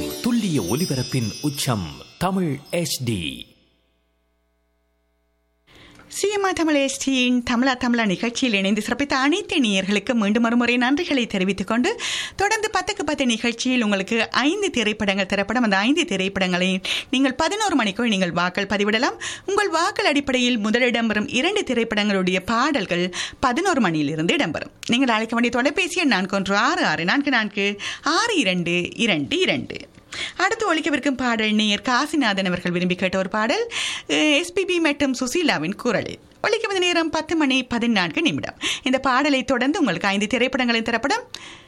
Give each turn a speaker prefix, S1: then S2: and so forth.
S1: எங்கும் துல்லிய ஒலிபரப்பின் உச்சம் தமிழ் HD.
S2: சிஎம்ஆ தமிழ் எஸ்டியின் தமிழா நிகழ்ச்சியில் இணைந்து சிறப்பித்த அனைத்து நேயர்களுக்கு மீண்டும் ஒருமுறை நன்றிகளை தெரிவித்துக் கொண்டு தொடர்ந்து 10க்கு 10 நிகழ்ச்சியில் உங்களுக்கு 5 திரைப்படங்கள் தரப்படும். அந்த 5 திரைப்படங்களை நீங்கள் 11 மணிக்குள் நீங்கள் வாக்கள் பதிவிடலாம். உங்கள் வாக்கள் அடிப்படையில் முதலிடம் வரும் 2 திரைப்படங்களுடைய பாடல்கள் 11 மணியிலிருந்து இடம்பெறும். நீங்கள் அழைக்க வேண்டிய தொலைபேசி எண் 4166446222. அடுத்து ஒலிக்கவிருக்கும் பாடல் நேயர் காசிநாதன் அவர்கள் விரும்பி கேட்ட ஒரு பாடல் எஸ்பிபி மற்றும் சுசீலாவின் குரலில். ஒலிக்கும் நேரம் 10 மணி 14 நிமிடம். இந்த பாடலை தொடர்ந்து உங்களுக்கு 5 திரைப்படங்களின் தரப்படும்.